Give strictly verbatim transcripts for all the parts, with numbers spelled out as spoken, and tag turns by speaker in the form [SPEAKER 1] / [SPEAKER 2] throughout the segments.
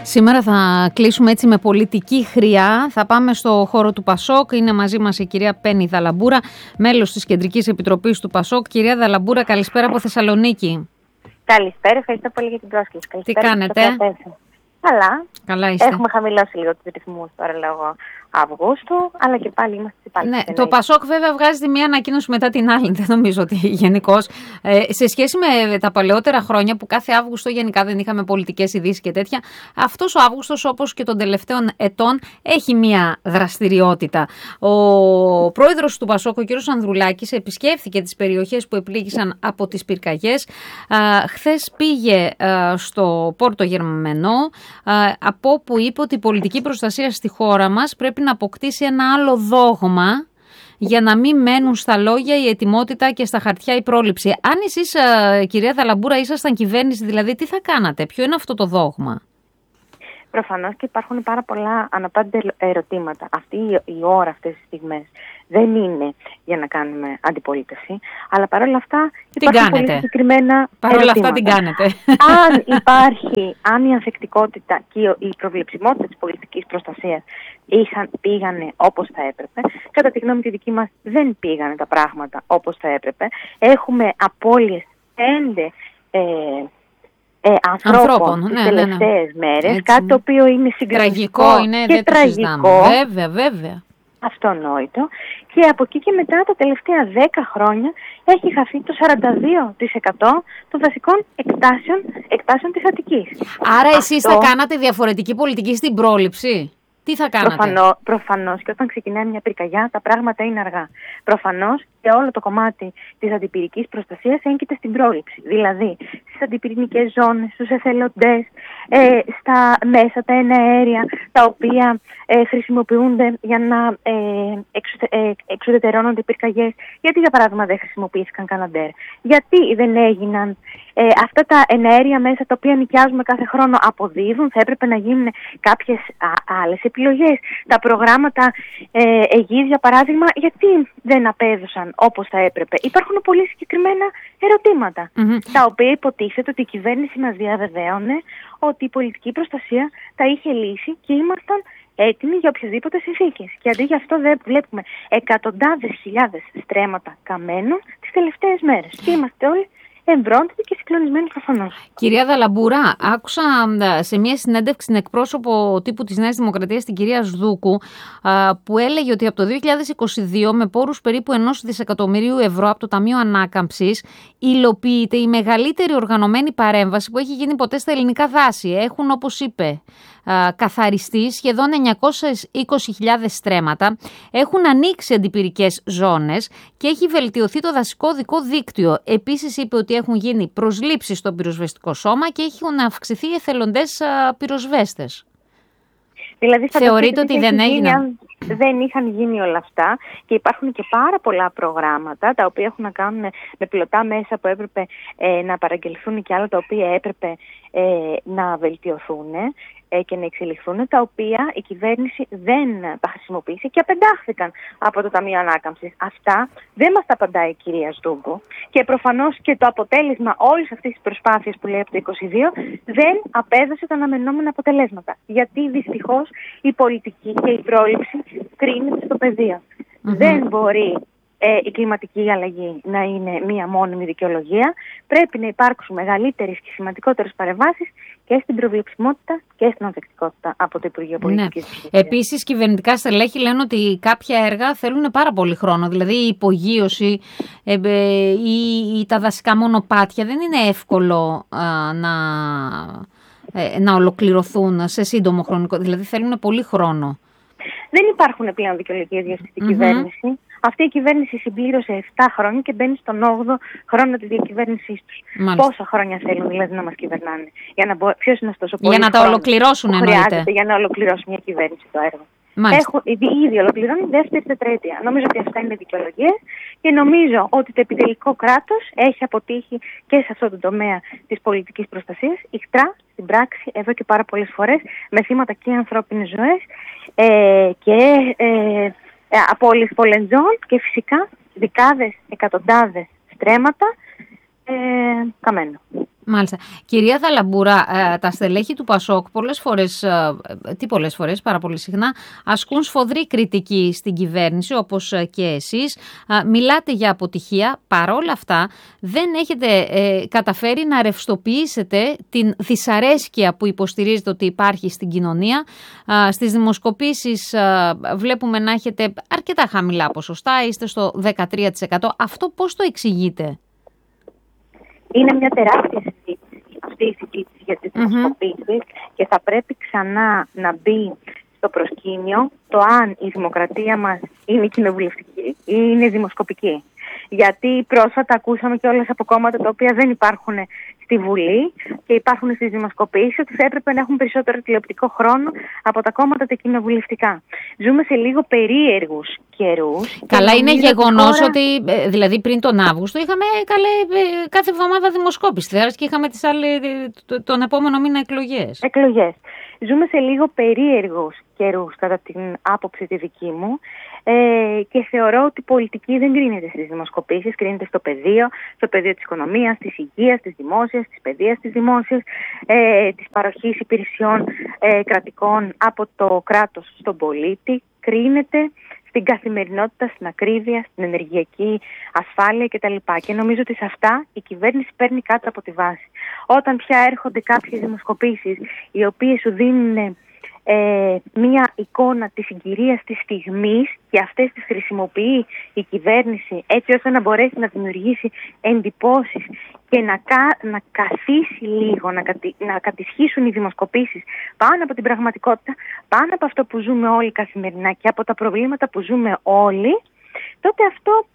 [SPEAKER 1] Σήμερα θα κλείσουμε έτσι με πολιτική χρειά. Θα πάμε στο χώρο του Πασόκ. Είναι μαζί μας η κυρία Πέννη Δαλαμπούρα, μέλος της Κεντρικής Επιτροπής του Πασόκ. Κυρία Δαλαμπούρα, καλησπέρα από Θεσσαλονίκη.
[SPEAKER 2] Καλησπέρα, ευχαριστώ πολύ για την πρόσκληση.
[SPEAKER 1] Τι κάνετε?
[SPEAKER 2] Καλά.
[SPEAKER 1] Καλά είστε.
[SPEAKER 2] Έχουμε χαμηλώσει λίγο τους ρυθμούς τώρα λόγω Αυγούστου, αλλά και πάλι είμαστε πάλι.
[SPEAKER 1] Ναι, το Πασόκ βέβαια βγάζει τη μία ανακοίνωση μετά την άλλη. Δεν νομίζω ότι γενικώς. Ε, σε σχέση με τα παλαιότερα χρόνια που κάθε Αύγουστο γενικά δεν είχαμε πολιτικές ειδήσεις και τέτοια, αυτός ο Αύγουστος, όπως και των τελευταίων ετών, έχει μία δραστηριότητα. Ο πρόεδρος του Πασόκ, ο κ. Ανδρουλάκης, επισκέφθηκε τις περιοχές που επλήγησαν από τις πυρκαγιές. Χθες πήγε α, στο Πόρτο Γερμανό, α, από όπου είπε ότι η πολιτική προστασία στη χώρα μας πρέπει να αποκτήσει ένα άλλο δόγμα για να μην μένουν στα λόγια η ετοιμότητα και στα χαρτιά η πρόληψη. Αν εσείς, κυρία Δαλαμπούρα, ήσασταν κυβέρνηση, δηλαδή τι θα κάνατε, ποιο είναι αυτό το δόγμα?
[SPEAKER 2] Προφανώς και υπάρχουν πάρα πολλά αναπάντητα ερωτήματα. Αυτή η ώρα, αυτές τις στιγμές, δεν είναι για να κάνουμε αντιπολίτευση, αλλά παρόλα αυτά υπάρχουν πολύ συγκεκριμένα
[SPEAKER 1] παρόλα
[SPEAKER 2] ερωτήματα.
[SPEAKER 1] αυτά την κάνετε.
[SPEAKER 2] Αν υπάρχει, αν η ανθεκτικότητα και η προβλεψιμότητα της πολιτικής προστασίας είχαν, πήγανε όπως θα έπρεπε, κατά τη γνώμη τη δική μας δεν πήγανε τα πράγματα όπως θα έπρεπε. Έχουμε απώλειες πέντε ε, Ε, ανθρώπων, ανθρώπων τις ναι, τελευταίες ναι, ναι. μέρες,
[SPEAKER 1] έτσι,
[SPEAKER 2] κάτι το οποίο είναι συγκρατικό
[SPEAKER 1] τραγικό είναι,
[SPEAKER 2] και
[SPEAKER 1] δεν
[SPEAKER 2] τραγικό,
[SPEAKER 1] βέβαια, βέβαια.
[SPEAKER 2] αυτονόητο, και από εκεί και μετά τα τελευταία δέκα χρόνια έχει χαθεί το σαράντα δύο τοις εκατό των βασικών εκτάσεων, εκτάσεων της Αττικής.
[SPEAKER 1] Άρα Αυτό... εσείς θα κάνατε διαφορετική πολιτική στην πρόληψη? Τι θα κάνατε?
[SPEAKER 2] Προφανώς, προφανώς και όταν ξεκινάει μια πυρκαγιά τα πράγματα είναι αργά. Προφανώς και όλο το κομμάτι της αντιπυρικής προστασίας έγκυται στην πρόληψη. Δηλαδή στις αντιπυρηνικές ζώνες, στους εθελοντές, ε, στα μέσα, τα εναέρια, τα οποία ε, χρησιμοποιούνται για να ε, εξουτε, ε, εξουδετερώνονται οι πυρκαγιές. Γιατί για παράδειγμα δεν χρησιμοποιήθηκαν Καναντέρ? Γιατί δεν έγιναν ε, αυτά τα εναέρια μέσα τα οποία νοικιάζουμε κάθε χρόνο αποδίδουν? Θα έπρεπε να γίνουν κάποιες α, άλλες επιλογές. Τα προγράμματα ε, Αιγής, για παράδειγμα, γιατί δεν απέδωσαν όπως θα έπρεπε? Υπάρχουν πολύ συγκεκριμένα ερωτήματα, mm-hmm. τα οποία υποτίθεται ότι η κυβέρνηση μας διαβεβαίωνε ότι η πολιτική προστασία τα είχε λύσει και ήμασταν έτοιμοι για οποιασδήποτε συνθήκες. Και αντί γι' αυτό δεν βλέπουμε εκατοντάδες χιλιάδες στρέμματα καμένων τις τελευταίες μέρες. Και είμαστε όλοι εμβρόντιτοι και συγκλονισμένοι προφανώς.
[SPEAKER 1] Κυρία Δαλαμπούρα, άκουσα σε μια συνέντευξη στην εκπρόσωπο τύπου της Νέας Δημοκρατίας, την κυρία Σδούκου, που έλεγε ότι από το δύο χιλιάδες είκοσι δύο με πόρους περίπου ενός δισεκατομμυρίου ευρώ από το Ταμείο Ανάκαμψης υλοποιείται η μεγαλύτερη οργανωμένη παρέμβαση που έχει γίνει ποτέ στα ελληνικά δάση. Έχουν, όπως είπε, καθαριστεί σχεδόν εννιακόσιες είκοσι χιλιάδες στρέμματα, έχουν ανοίξει αντιπυρικές ζώνες και έχει βελτιωθεί το δασικό δικό δίκτυο. Επίσης είπε ότι έχουν γίνει προσλήψεις στο πυροσβεστικό σώμα και έχουν αυξηθεί οι εθελοντές πυροσβέστες.
[SPEAKER 2] Δηλαδή,
[SPEAKER 1] θεωρείτε ότι δεν έγιναν?
[SPEAKER 2] Δεν είχαν γίνει όλα αυτά και υπάρχουν και πάρα πολλά προγράμματα τα οποία έχουν να κάνουν με πιλωτά μέσα που έπρεπε ε, να παραγγελθούν και άλλα τα οποία έπρεπε ε, να βελτιωθούν ε, και να εξελιχθούν, τα οποία η κυβέρνηση δεν τα χρησιμοποίησε και απεντάχθηκαν από το Ταμείο Ανάκαμψης. Αυτά δεν μας τα απαντάει η κυρία Σδούγκου και προφανώς και το αποτέλεσμα όλης αυτής της προσπάθειας που λέει από το είκοσι δύο δεν απέδωσε τα αναμενόμενα αποτελέσματα. Γιατί δυστυχώς η πολιτική και η πρόληψη κρίνεται στο πεδίο. Mm-hmm. Δεν μπορεί ε, η κλιματική αλλαγή να είναι μία μόνιμη δικαιολογία. Πρέπει να υπάρξουν μεγαλύτερες και σημαντικότερες παρεμβάσεις και στην προβλεψιμότητα και στην ανθεκτικότητα από το Υπουργείο Πολιτικής Προστασίας.
[SPEAKER 1] Ναι. Επίσης, κυβερνητικά στελέχη λένε ότι κάποια έργα θέλουν πάρα πολύ χρόνο. Δηλαδή, η υπογείωση ε, ε, ή, ή τα δασικά μονοπάτια δεν είναι εύκολο ε, να, ε, να ολοκληρωθούν σε σύντομο χρονικό. Δηλαδή, θέλουν πολύ χρόνο.
[SPEAKER 2] Δεν υπάρχουν πλέον δικαιολογίες για αυτή την mm-hmm. κυβέρνηση. Αυτή η κυβέρνηση συμπλήρωσε επτά χρόνια και μπαίνει στον όγδοο χρόνο της διακυβέρνησής τους. Μάλιστα. Πόσα χρόνια θέλουν δηλαδή να μας κυβερνάνε? Για να μπο... Ποιος είναι αυτός ο πολύς
[SPEAKER 1] Για να τα ολοκληρώσουν εννοείται.
[SPEAKER 2] Για να ολοκληρώσει μια κυβέρνηση το έργο. Έχουν, ήδη ολοκληρώνει δεύτερη τετραετία. Νομίζω ότι αυτά είναι δικαιολογίες και νομίζω ότι το επιτελικό κράτος έχει αποτύχει και σε αυτό το τομέα της πολιτικής προστασίας, ικτρά στην πράξη εδώ και πάρα πολλές φορές, με θύματα και ανθρώπινες ζωές ε, και ε, ε, απώλειες πολεντζών και φυσικά δεκάδες, εκατοντάδες στρέμματα ε, καμένου.
[SPEAKER 1] Μάλιστα. Κυρία Δαλαμπούρα, τα στελέχη του Πασόκ πολλές φορές, τι πολλές φορές, πάρα πολύ συχνά, ασκούν σφοδρή κριτική στην κυβέρνηση, όπως και εσείς. Μιλάτε για αποτυχία. Παρόλα αυτά, δεν έχετε ε, καταφέρει να ρευστοποιήσετε την δυσαρέσκεια που υποστηρίζετε ότι υπάρχει στην κοινωνία. Στις δημοσκοπήσεις βλέπουμε να έχετε αρκετά χαμηλά ποσοστά, είστε στο δεκατρία τοις εκατό. Αυτό πώς το εξηγείτε?
[SPEAKER 2] Είναι μια τεράστια συζήτηση αυτή η συζήτηση για τις δημοσκοπήσεις mm-hmm. και θα πρέπει ξανά να μπει στο προσκήνιο το αν η δημοκρατία μας είναι κοινοβουλευτική ή είναι δημοσκοπική. Γιατί πρόσφατα ακούσαμε και όλες από κόμματα τα οποία δεν υπάρχουν στη Βουλή και υπάρχουν στις δημοσκοπήσεις ότι θα έπρεπε να έχουν περισσότερο τηλεοπτικό χρόνο από τα κόμματα τα κοινοβουλευτικά. Ζούμε σε λίγο περίεργους καιρούς.
[SPEAKER 1] Καλά, είναι γεγονός χώρα... ότι δηλαδή πριν τον Αύγουστο είχαμε καλέ, κάθε εβδομάδα δημοσκόπηση και είχαμε τις άλλες, τον επόμενο μήνα εκλογές.
[SPEAKER 2] Εκλογές. Ζούμε σε λίγο περίεργους καιρούς κατά την άποψη τη δική μου ε, και θεωρώ ότι η πολιτική δεν κρίνεται στις δημοσκοπήσεις, κρίνεται στο πεδίο, στο πεδίο της οικονομίας, της υγείας, της δημόσιας, της παιδείας, της δημόσιας, ε, της παροχής υπηρεσιών ε, κρατικών από το κράτος στον πολίτη, κρίνεται στην καθημερινότητα, στην ακρίβεια, στην ενεργειακή ασφάλεια κτλ. Και νομίζω ότι σε αυτά η κυβέρνηση παίρνει κάτω από τη βάση. Όταν πια έρχονται κάποιες δημοσκοπήσεις οι οποίες σου δίνουν ε, μία εικόνα της συγκυρίας της στιγμής και αυτές τις χρησιμοποιεί η κυβέρνηση έτσι ώστε να μπορέσει να δημιουργήσει εντυπώσεις και να, κα, να καθίσει λίγο, να, κατη, να κατησχίσουν οι δημοσκοπήσεις πάνω από την πραγματικότητα, πάνω από αυτό που ζούμε όλοι καθημερινά και από τα προβλήματα που ζούμε όλοι, τότε αυτό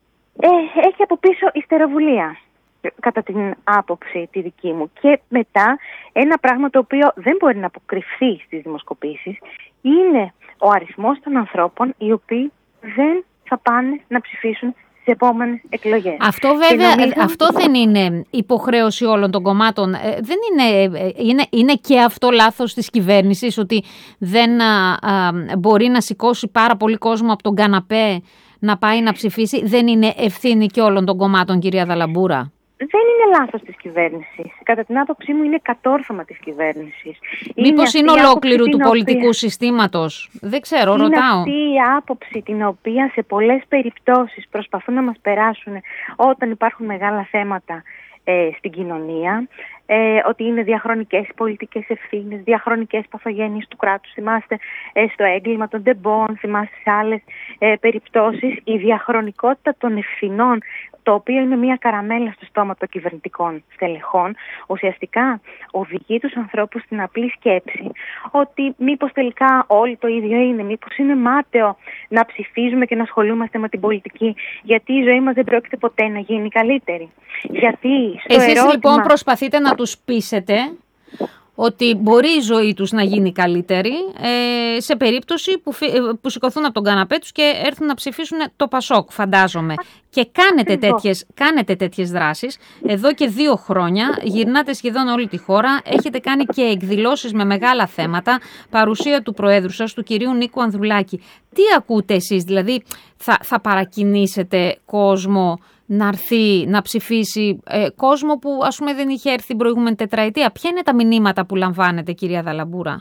[SPEAKER 2] ε, έχει από πίσω ιστεροβουλία, κατά την άποψη τη δική μου. Και μετά ένα πράγμα το οποίο δεν μπορεί να αποκρυφθεί στις δημοσκοπήσεις είναι ο αριθμός των ανθρώπων οι οποίοι δεν θα πάνε να ψηφίσουν στις επόμενες εκλογές.
[SPEAKER 1] Αυτό βέβαια, νομίζω... αυτό δεν είναι υποχρέωση όλων των κομμάτων. Ε, δεν είναι, είναι, είναι και αυτό λάθος της κυβέρνησης ότι δεν α, α, μπορεί να σηκώσει πάρα πολύ κόσμο από τον καναπέ να πάει να ψηφίσει. Δεν είναι ευθύνη και όλων των κομμάτων, κυρία Δαλαμπούρα?
[SPEAKER 2] Δεν είναι λάθος της κυβέρνησης. Κατά την άποψή μου είναι κατόρθωμα της κυβέρνησης.
[SPEAKER 1] Μήπως είναι, είναι ολόκληρου του οποία... πολιτικού συστήματος? Δεν ξέρω,
[SPEAKER 2] είναι
[SPEAKER 1] ρωτάω.
[SPEAKER 2] Είναι αυτή η άποψη την οποία σε πολλές περιπτώσεις προσπαθούν να μας περάσουν όταν υπάρχουν μεγάλα θέματα ε, στην κοινωνία. Ε, ότι είναι διαχρονικές πολιτικές ευθύνες, διαχρονικές παθογένειες του κράτους. Θυμάστε ε, στο έγκλημα των ντεμπών, θυμάστε σε άλλες ε, περιπτώσεις. Η διαχρονικότητα των ευθυνών, το οποίο είναι μια καραμέλα στο στόμα των κυβερνητικών στελεχών, ουσιαστικά οδηγεί τους ανθρώπους στην απλή σκέψη ότι μήπως τελικά όλοι το ίδιο είναι, μήπως είναι μάταιο να ψηφίζουμε και να ασχολούμαστε με την πολιτική, γιατί η ζωή μας δεν πρόκειται ποτέ να γίνει καλύτερη. Γιατί στο
[SPEAKER 1] Εσείς
[SPEAKER 2] ερώτημα...
[SPEAKER 1] λοιπόν προσπαθείτε να τους πείσετε ότι μπορεί η ζωή τους να γίνει καλύτερη ε, σε περίπτωση που, που σηκωθούν από τον καναπέ τους και έρθουν να ψηφίσουν το Πασόκ, φαντάζομαι. Και κάνετε τέτοιες, κάνετε τέτοιες δράσεις. Εδώ και δύο χρόνια γυρνάτε σχεδόν όλη τη χώρα. Έχετε κάνει και εκδηλώσεις με μεγάλα θέματα. Παρουσία του Προέδρου σας, του κυρίου Νίκου Ανδρουλάκη. Τι ακούτε εσείς, δηλαδή θα, θα παρακινήσετε κόσμο να έρθει να ψηφίσει, ε, κόσμο που ας πούμε δεν είχε έρθει την προηγούμενη τετραετία? Ποια είναι τα μηνύματα που λαμβάνετε, κυρία Δαλαμπούρα?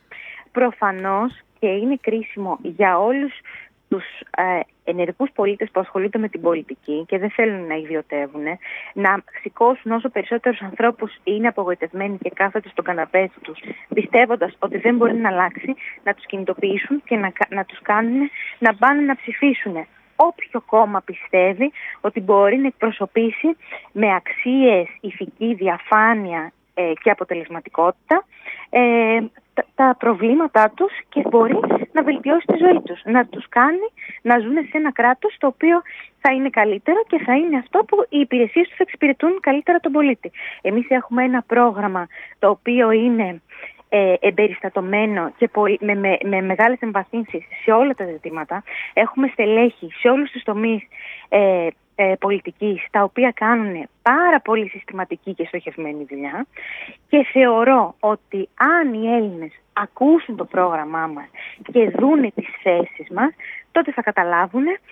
[SPEAKER 2] Προφανώς και είναι κρίσιμο για όλους τους ε, ενεργούς πολίτες που ασχολούνται με την πολιτική και δεν θέλουν να ιδιωτεύουν, να σηκώσουν όσο περισσότερους ανθρώπους είναι απογοητευμένοι και κάθονται στον καναπέ τους πιστεύοντας ότι δεν μπορεί να αλλάξει, να τους κινητοποιήσουν και να, να τους κάνουν να πάνε να ψηφίσουν όποιο κόμμα πιστεύει ότι μπορεί να εκπροσωπήσει με αξίες, ηθική, διαφάνεια ε, και αποτελεσματικότητα ε, τα, τα προβλήματά τους και μπορεί να βελτιώσει τη ζωή τους. Να τους κάνει να ζουν σε ένα κράτος το οποίο θα είναι καλύτερο και θα είναι αυτό που οι υπηρεσίες τους θα εξυπηρετούν καλύτερα τον πολίτη. Εμείς έχουμε ένα πρόγραμμα το οποίο είναι Ε, εμπεριστατωμένο και με, με, με μεγάλες εμβαθύνσεις σε όλα τα ζητήματα. Έχουμε στελέχη σε όλους τους τομείς ε, ε, πολιτικής, τα οποία κάνουν πάρα πολύ συστηματική και στοχευμένη δουλειά και θεωρώ ότι αν οι Έλληνες ακούσουν το πρόγραμμά μας και δούνε τις θέσεις μας, τότε θα καταλάβουν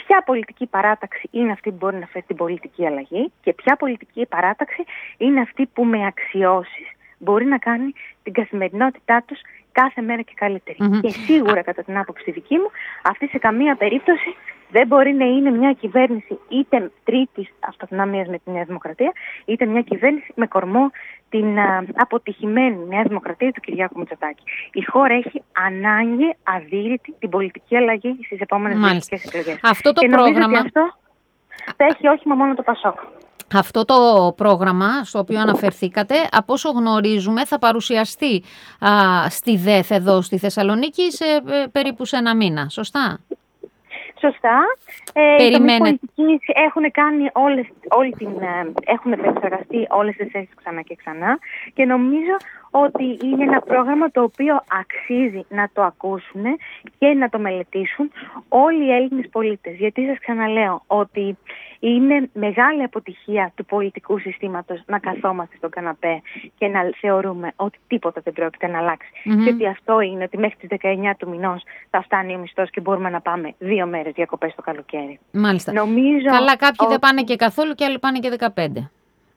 [SPEAKER 2] ποια πολιτική παράταξη είναι αυτή που μπορεί να φέρει την πολιτική αλλαγή και ποια πολιτική παράταξη είναι αυτή που με αξιώσεις μπορεί να κάνει την καθημερινότητά τους κάθε μέρα και καλύτερη. Mm-hmm. Και σίγουρα, κατά την άποψη δική μου, αυτή σε καμία περίπτωση δεν μπορεί να είναι μια κυβέρνηση είτε τρίτης αυτονομίας με τη Νέα Δημοκρατία, είτε μια κυβέρνηση με κορμό την α, αποτυχημένη Νέα Δημοκρατία του Κυριάκου Μητσοτάκη. Η χώρα έχει ανάγκη αδύρυτη την πολιτική αλλαγή στις επόμενες δημοτικές εκλογές.
[SPEAKER 1] Αυτό το
[SPEAKER 2] και
[SPEAKER 1] πρόγραμμα...
[SPEAKER 2] ότι αυτό θα έχει όχημα μόνο το Πασόκ.
[SPEAKER 1] Αυτό το πρόγραμμα στο οποίο αναφερθήκατε, από όσο γνωρίζουμε, θα παρουσιαστεί α, στη ΔΕΘ εδώ στη Θεσσαλονίκη σε ε, περίπου σε ένα μήνα. Σωστά?
[SPEAKER 2] Σωστά. Ε,
[SPEAKER 1] οι
[SPEAKER 2] τομείς πολιτικής έχουν κάνει όλες, όλη την, ε, έχουν επεξεργαστεί όλες τις θέσεις ξανά και ξανά και νομίζω ότι είναι ένα πρόγραμμα το οποίο αξίζει να το ακούσουν και να το μελετήσουν όλοι οι Έλληνες πολίτες. Γιατί σας ξαναλέω ότι είναι μεγάλη αποτυχία του πολιτικού συστήματος να καθόμαστε στον καναπέ και να θεωρούμε ότι τίποτα δεν πρόκειται να αλλάξει. Mm-hmm. Και ότι αυτό είναι ότι μέχρι τις δεκαεννιά του μηνός θα φτάνει ο μισθός και μπορούμε να πάμε δύο μέρες διακοπές το καλοκαίρι.
[SPEAKER 1] Μάλιστα.
[SPEAKER 2] Νομίζω
[SPEAKER 1] Καλά, κάποιοι
[SPEAKER 2] ότι...
[SPEAKER 1] δεν πάνε και καθόλου και άλλοι πάνε και δεκαπέντε.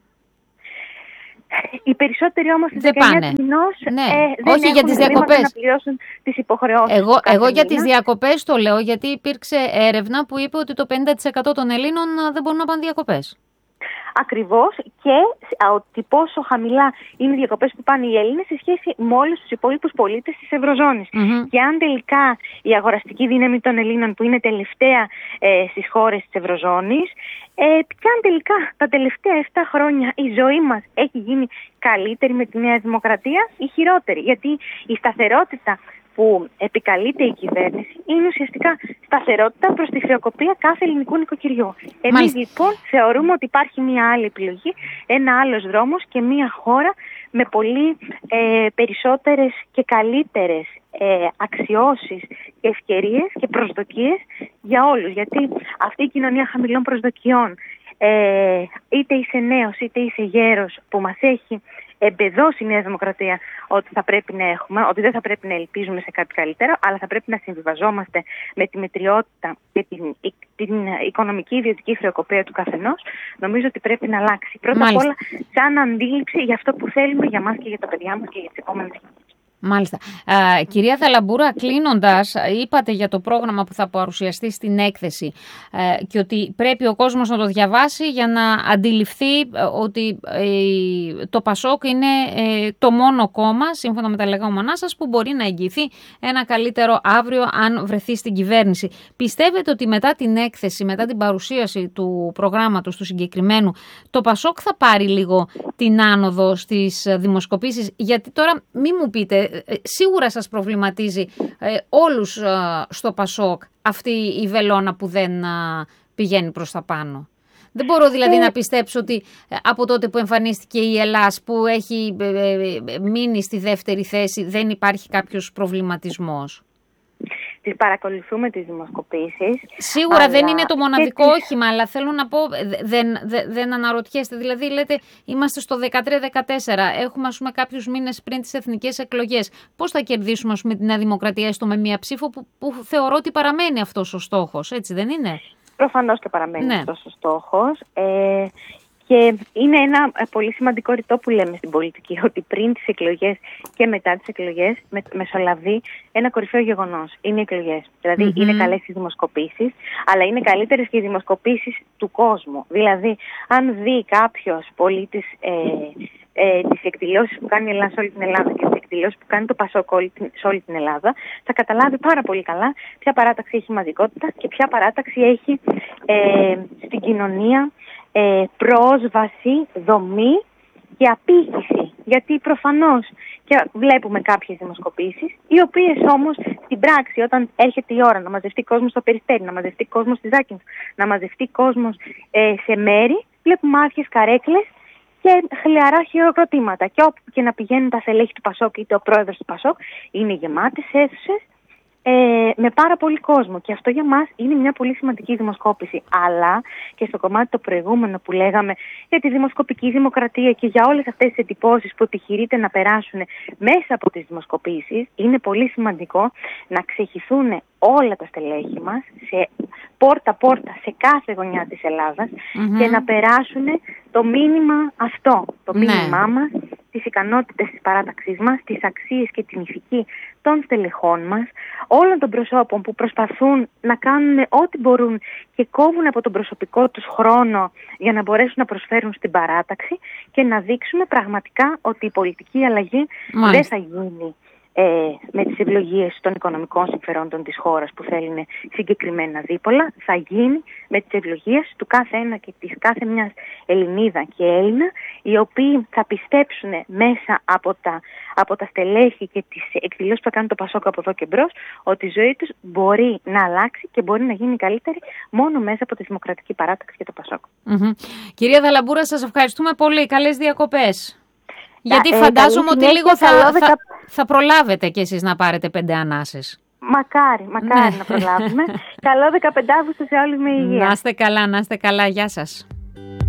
[SPEAKER 2] Οι περισσότεροι όμως στις
[SPEAKER 1] δεν
[SPEAKER 2] δεκαεννιά του μηνός
[SPEAKER 1] ναι.
[SPEAKER 2] ε, δεν
[SPEAKER 1] όχι για τις διακοπές.
[SPEAKER 2] Να πληρώσουν τις υποχρεώσεις.
[SPEAKER 1] Εγώ, εγώ για
[SPEAKER 2] μήνα. Τις
[SPEAKER 1] διακοπές το λέω, γιατί υπήρξε έρευνα που είπε ότι το πενήντα τοις εκατό των Ελλήνων δεν μπορούν να πάνε διακοπές.
[SPEAKER 2] Ακριβώς, και ότι πόσο χαμηλά είναι οι διακοπές που πάνε οι Έλληνες σε σχέση με όλους τους υπόλοιπους πολίτες της Ευρωζώνης. Mm-hmm. Και αν τελικά η αγοραστική δύναμη των Ελλήνων, που είναι τελευταία ε, στις χώρες της Ευρωζώνης, ε, και αν τελικά τα τελευταία επτά χρόνια η ζωή μας έχει γίνει καλύτερη με τη Νέα Δημοκρατία ή χειρότερη. Γιατί η σταθερότητα που επικαλείται η κυβέρνηση είναι ουσιαστικά σταθερότητα προς τη χρεοκοπία κάθε ελληνικού νοικοκυριού. Εμείς λοιπόν θεωρούμε ότι υπάρχει μια άλλη επιλογή, ένα άλλος δρόμος και μια χώρα με πολύ ε, περισσότερες και καλύτερες ε, αξιώσεις και ευκαιρίες και προσδοκίες για όλους. Γιατί αυτή η κοινωνία χαμηλών προσδοκιών, ε, είτε είσαι νέος είτε είσαι γέρος, που μας έχει εμπεδώσει η Νέα Δημοκρατία ότι θα πρέπει να έχουμε, ότι δεν θα πρέπει να ελπίζουμε σε κάτι καλύτερο, αλλά θα πρέπει να συμβιβαζόμαστε με τη μετριότητα και την, την οικονομική ιδιωτική χρεοκοπία του καθενός, νομίζω ότι πρέπει να αλλάξει. Πρώτα απ' όλα, σαν αντίληψη για αυτό που θέλουμε για μας και για τα παιδιά μας και για τις επόμενες γενιές.
[SPEAKER 1] Μάλιστα. Α, κυρία Θαλαμπούρα, κλείνοντας, είπατε για το πρόγραμμα που θα παρουσιαστεί στην έκθεση ε, και ότι πρέπει ο κόσμος να το διαβάσει για να αντιληφθεί ε, ότι ε, το Πασόκ είναι ε, το μόνο κόμμα, σύμφωνα με τα λεγόμενά σας, που μπορεί να εγγυηθεί ένα καλύτερο αύριο αν βρεθεί στην κυβέρνηση. Πιστεύετε ότι μετά την έκθεση, μετά την παρουσίαση του προγράμματος του συγκεκριμένου, το Πασόκ θα πάρει λίγο την άνοδο στις δημοσκοπήσεις? Γιατί τώρα μην μου πείτε, σίγουρα σας προβληματίζει ε, όλους ε, στο Πασόκ αυτή η βελόνα που δεν ε, πηγαίνει προς τα πάνω. Δεν μπορώ δηλαδή ε... να πιστέψω ότι από τότε που εμφανίστηκε η Ελλάς, που έχει ε, ε, μείνει στη δεύτερη θέση, δεν υπάρχει κάποιος προβληματισμός.
[SPEAKER 2] Τις παρακολουθούμε τις δημοσκοπήσεις.
[SPEAKER 1] Σίγουρα αλλά... δεν είναι το μοναδικό τις... όχημα, αλλά θέλω να πω, δεν, δεν, δεν αναρωτιέστε. Δηλαδή, λέτε, είμαστε στο δεκατρία δεκατέσσερα, έχουμε ας πούμε κάποιους μήνες πριν τις εθνικές εκλογές. Πώς θα κερδίσουμε ας πούμε την Νέα Δημοκρατία έστω με μία ψήφο που, που θεωρώ ότι παραμένει αυτός ο στόχος, έτσι δεν είναι?
[SPEAKER 2] Προφανώς και παραμένει
[SPEAKER 1] ναι.
[SPEAKER 2] αυτός ο στόχος. Ε... Και είναι ένα πολύ σημαντικό ρητό που λέμε στην πολιτική, ότι πριν τις εκλογές και μετά τις εκλογές με, μεσολαβεί ένα κορυφαίο γεγονός. Είναι οι εκλογές. Δηλαδή mm-hmm. είναι καλές οι δημοσκοπήσεις, αλλά είναι καλύτερες και οι δημοσκοπήσεις του κόσμου. Δηλαδή, αν δει κάποιος πολίτης ε, ε, τις εκδηλώσεις που κάνει η Ελλάδα σε όλη την Ελλάδα και τις εκδηλώσεις που κάνει το Πασόκ σε όλη την Ελλάδα, θα καταλάβει πάρα πολύ καλά ποια παράταξη έχει μαζικότητα και ποια παράταξη έχει ε, στην κοινωνία Ε, πρόσβαση, δομή και απήχηση. Γιατί προφανώς και βλέπουμε κάποιες δημοσκοπήσεις, οι οποίες όμως στην πράξη, όταν έρχεται η ώρα να μαζευτεί κόσμος στο Περιστέρι, να μαζευτεί κόσμος στη Ζάκυνθο, να μαζευτεί κόσμος ε, σε μέρη, βλέπουμε άδειες καρέκλες και χλιαρά χειροκροτήματα. Και όπου και να πηγαίνουν τα στελέχη του Πασόκ είτε ο πρόεδρος του Πασόκ, είναι γεμάτες αίθουσες ε, με πάρα πολύ κόσμο. Και αυτό για μας είναι μια πολύ σημαντική δημοσκόπηση. Αλλά και στο κομμάτι το προηγούμενο που λέγαμε για τη δημοσκοπική δημοκρατία και για όλες αυτές τις εντυπώσεις που επιχειρείται να περάσουν μέσα από τις δημοσκοπήσεις, είναι πολύ σημαντικό να ξεχυθούν όλα τα στελέχη μας σε πόρτα-πόρτα σε κάθε γωνιά της Ελλάδας mm-hmm. και να περάσουν το μήνυμα αυτό, το ναι. μήνυμά μας, τις ικανότητες της παράταξής μας, τις αξίες και την ηθική των στελεχών μας, όλων των προσώπων που προσπαθούν να κάνουν ό,τι μπορούν και κόβουν από τον προσωπικό τους χρόνο για να μπορέσουν να προσφέρουν στην παράταξη και να δείξουμε πραγματικά ότι η πολιτική αλλαγή Μάλιστα. δεν θα γίνει Ε, με τις ευλογίες των οικονομικών συμφερόντων της χώρας που θέλουν συγκεκριμένα δίπολα, θα γίνει με τις ευλογίες του κάθε ένα και της κάθε μιας Ελληνίδα και Έλληνα, οι οποίοι θα πιστέψουν μέσα από τα, από τα στελέχη και τις εκδηλώσεις που θα κάνουν το Πασόκ από εδώ και μπρος, ότι η ζωή τους μπορεί να αλλάξει και μπορεί να γίνει καλύτερη μόνο μέσα από τη Δημοκρατική Παράταξη και το Πασόκ.
[SPEAKER 1] Mm-hmm. Κυρία Δαλαμπούρα, σας ευχαριστούμε πολύ. Καλές διακοπές. Γιατί ε, φαντάζομαι ότι λίγο θα, θα, θα, θα προλάβετε κι εσείς να πάρετε πέντε ανάσες.
[SPEAKER 2] Μακάρι, μακάρι να προλάβουμε. Καλό δεκαπέντε Αυγούστου σε όλους με υγεία.
[SPEAKER 1] Να είστε καλά, να είστε καλά. Γεια σας.